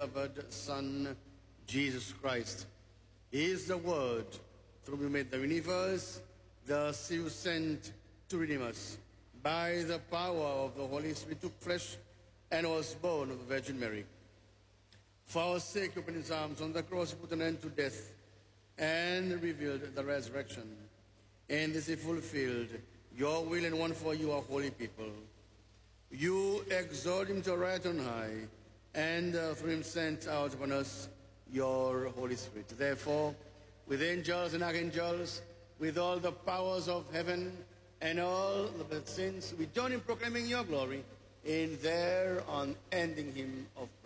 beloved Son, Jesus Christ. He is the Word, through whom we made the universe, thus he was sent to redeem us. By the power of the Holy Spirit, took flesh and was born of the Virgin Mary. For our sake, he opened his arms on the cross, he put an end to death, and revealed the resurrection. And this he fulfilled your will and won for you, our holy people. You exalt him to right on high, and through him sent out upon us your Holy Spirit. Therefore, with angels and archangels, with all the powers of heaven and all the saints, we join in proclaiming your glory in their unending hymn of